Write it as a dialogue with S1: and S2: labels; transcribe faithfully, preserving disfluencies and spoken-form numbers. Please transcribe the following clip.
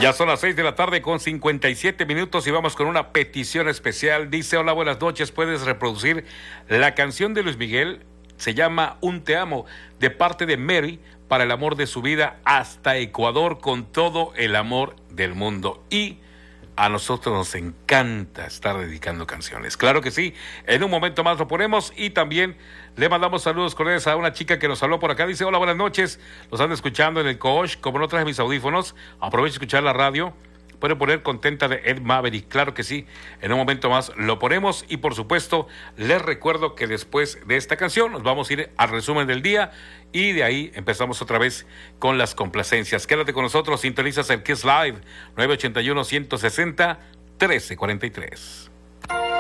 S1: Ya son las seis de la tarde con cincuenta y siete minutos y vamos con una petición especial. Dice: hola, buenas noches, ¿puedes reproducir la canción de Luis Miguel? Se llama Un Te Amo, de parte de Mary, para el amor de su vida hasta Ecuador, con todo el amor del mundo. Y a nosotros nos encanta estar dedicando canciones. Claro que sí, en un momento más lo ponemos y también le mandamos saludos cordiales a una chica que nos habló por acá. Dice: hola, buenas noches, los ando escuchando en el coach, como no traje mis audífonos, aprovecho de escuchar la radio. Puede poner Contenta de Ed Maverick. Claro que sí, en un momento más lo ponemos y por supuesto les recuerdo que después de esta canción nos vamos a ir al resumen del día y de ahí empezamos otra vez con las complacencias. Quédate con nosotros, sintonizas el Kiss Live nueve ochenta y uno, ciento sesenta, trece cuarenta y tres.